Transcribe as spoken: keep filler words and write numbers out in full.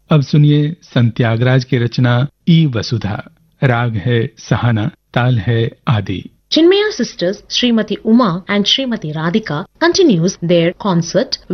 अब सुनिए संत त्यागराज की रचना ई वसुधा। राग है सहाना, ताल है आदि। Chinmaya sisters Srimati Uma and Srimati Radhika continues their concert